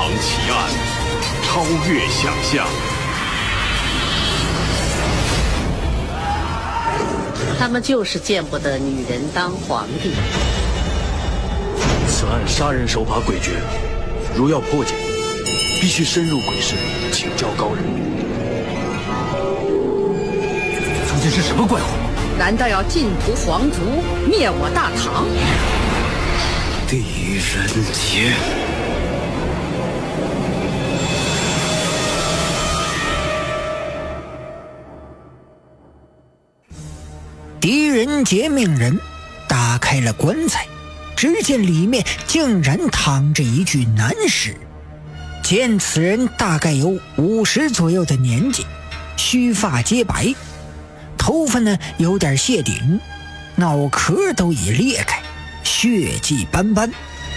奇案，超越想象。 他们就是见不得女人当皇帝。 此案杀人手法诡谲，如要破解，必须深入鬼市，请教高人。 究竟是什么怪物？ 难道要尽屠皇族，灭我大唐？ 狄仁杰。 狄仁杰命人打开了棺材，只见里面竟然躺着一具男尸。见此人大概有50左右的年纪，须发皆白，头发呢有点谢顶，脑壳都已裂开，血迹斑斑。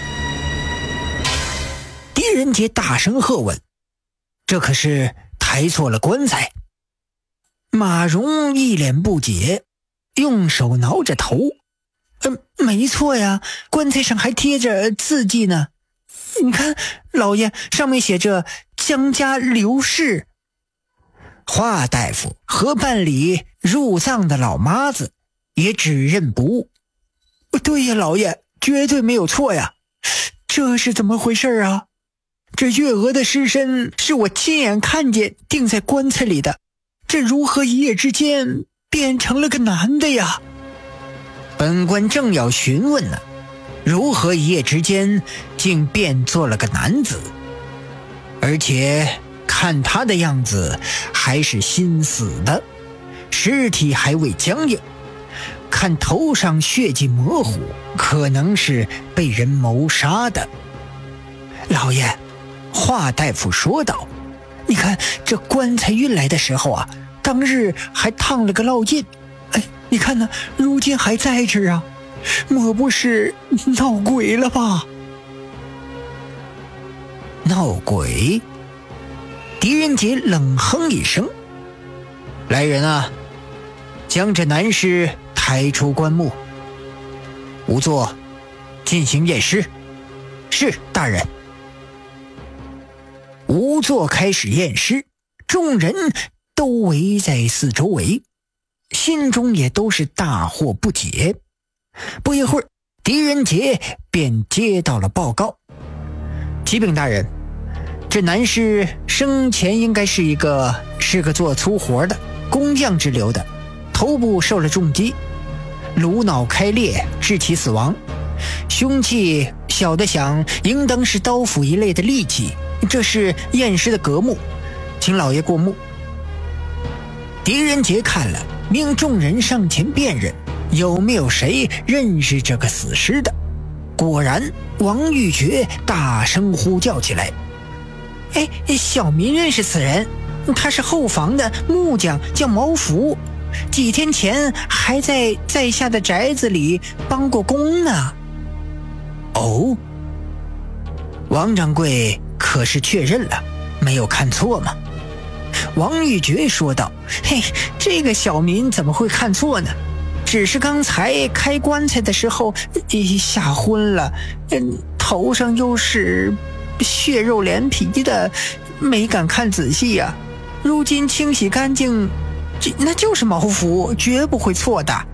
狄仁杰大声喝问：“这可是抬错了棺材？”马蓉一脸不解，用手挠着头：“没错呀，棺材上还贴着字迹呢。你看，老爷，上面写着江家刘氏。”华大夫和办理入葬的老妈子也指认不误：“对呀，老爷，绝对没有错呀。这是怎么回事啊？这月娥的尸身是我亲眼看见钉在棺材里的，这如何一夜之间变成了个男的呀？”本官正要询问呢，如何一夜之间竟变做了个男子？而且看他的样子还是新死的，尸体还未僵硬，看头上血迹模糊，可能是被人谋杀的。老爷，华大夫说道：“你看这棺材运来的时候啊，当日还烫了个烙印，你看呢，如今还在这啊，莫不是闹鬼了吧？”闹鬼？狄仁杰冷哼一声：“来人啊，将这男尸抬出棺木，仵作进行验尸。”“是，大人。”仵作开始验尸，众人都围在四周围，心中也都是大惑不解。不一会儿，狄仁杰便接到了报告：“启禀大人，这男尸生前应该是个做粗活的工匠之流的，头部受了重击，颅脑开裂致其死亡，凶器小的想应当是刀斧一类的利器，这是验尸的格目，请老爷过目。”狄仁杰看了，命众人上前辨认有没有谁认识这个死尸的。果然，王玉珏大声呼叫起来：“小民认识此人，他是后房的木匠，叫毛福，几天前还在下的宅子里帮过工呢。”“哦，王掌柜可是确认了，没有看错吗？”王玉珏说道：“这个小民怎么会看错呢？只是刚才开棺材的时候吓昏了，头上又是血肉连皮的，没敢看仔细呀。如今清洗干净，那就是毛福，绝不会错的。”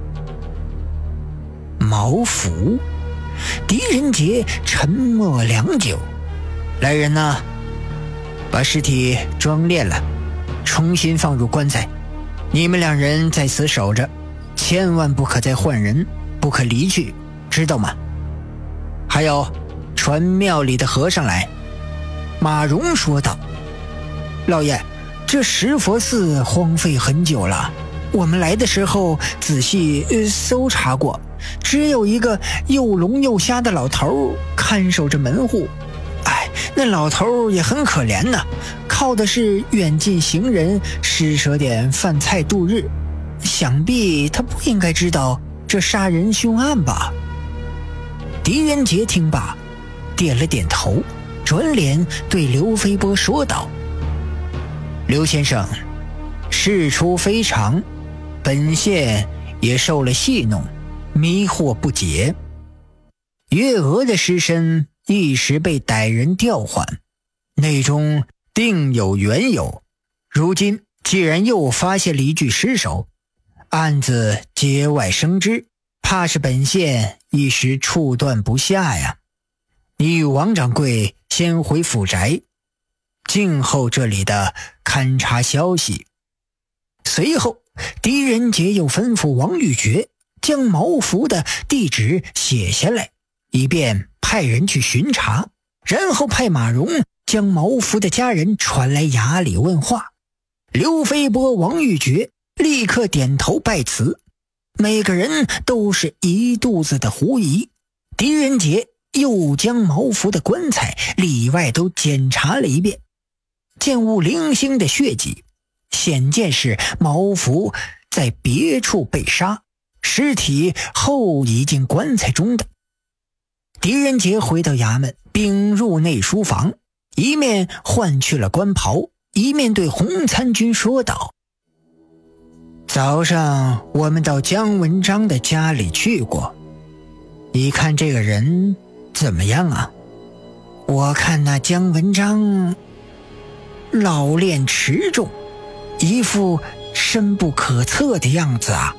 毛福？狄仁杰沉默良久：“来人呐，把尸体装殓了，重新放入棺材。你们2人在此守着，千万不可再换人，不可离去，知道吗？还有，传庙里的和尚来。”马蓉说道：“老爷，这石佛寺荒废很久了，我们来的时候仔细搜查过，只有一个又聋又瞎的老头看守着门户。那老头也很可怜呢，靠的是远近行人施舍点饭菜度日，想必他不应该知道这杀人凶案吧？”狄仁杰听罢点了点头，转脸对刘飞波说道：“刘先生，事出非常，本县也受了戏弄，迷惑不解。月娥的尸身一时被歹人调换， 内中定有缘由。如今既然又发现了一具尸首，案子节外生枝，怕是本县一时处断不下呀。你与王掌柜先回府宅，静候这里的勘察消息。随后狄仁杰又吩咐王玉珏将毛福的地址写下来，以便派人去巡查，然后派马荣将毛福的家人传来衙里问话。刘飞波、王玉珏立刻点头拜辞，每个人都是一肚子的狐疑。狄仁杰又将毛福的棺材里外都检查了一遍，见无零星的血迹，显见是毛福在别处被杀，尸体后移进棺材中的。狄仁杰回到衙门，并入内书房，一面换去了官袍，一面对洪参军说道：早上我们到姜文章的家里去过，你看这个人怎么样啊？我看那姜文章老练持重，一副深不可测的样子啊。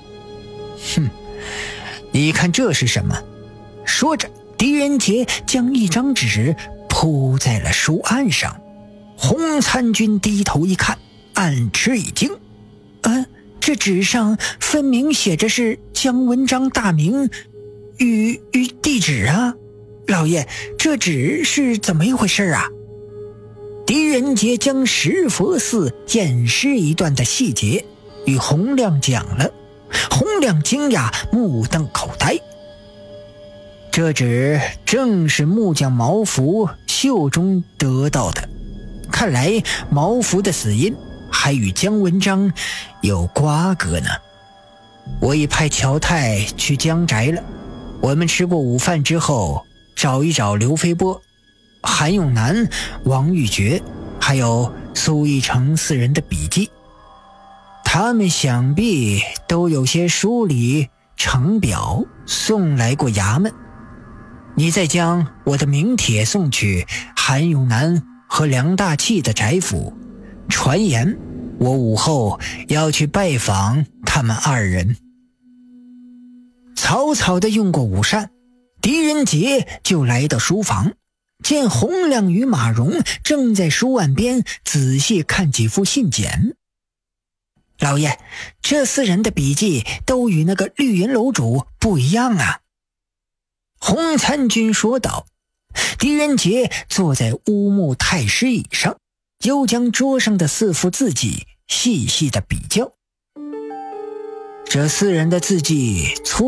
你看这是什么？说着，狄仁杰将一张纸铺在了书案上。洪参军低头一看，暗吃一惊。这纸上分明写着是姜文章大名与地址啊。老爷，这纸是怎么一回事啊？狄仁杰将石佛寺验尸一段的细节与洪亮讲了。洪亮惊讶，目瞪口呆。这纸正是木匠毛福袖中得到的，看来毛福的死因还与姜文章有瓜葛呢。我已派乔太去姜宅了，我们吃过午饭之后，找一找刘飞波、韩永南、王玉珏还有苏一成四人的笔记，他们想必都有些梳理呈表送来过衙门。你再将我的名帖送去韩永南和梁大器的宅府，传言我午后要去拜访他们二人。草草地用过午膳，狄仁杰就来到书房，见洪亮与马荣正在书案边仔细看几副信笺。老爷，这四人的笔记都与那个绿云楼主不一样啊。洪参军说道。狄仁杰坐在乌木太师椅上，又将桌上的四幅字迹细细的比较。这四人的字迹粗